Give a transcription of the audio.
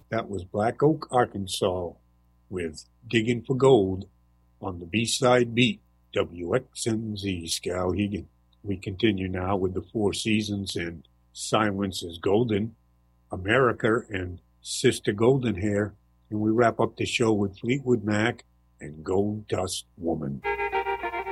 That was Black Oak, Arkansas, with Digging for Gold on the B-side beat, WXNZ Skowhegan. We continue now with the Four Seasons and Silence is Golden, America and Sister Golden Hair, and we wrap up the show with Fleetwood Mac and Gold Dust Woman.